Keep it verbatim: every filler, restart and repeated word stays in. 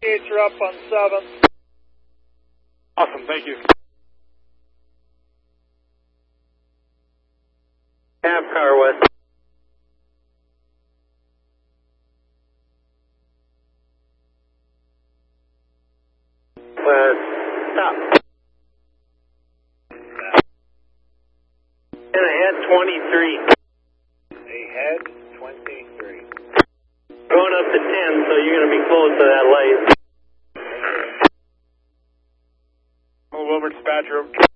You're up on seven. Awesome, thank you. Half car west. West, stop. And ahead twenty-three. Ahead twenty-three. Going up to ten, so you're going to be close to that light. Move over, dispatcher.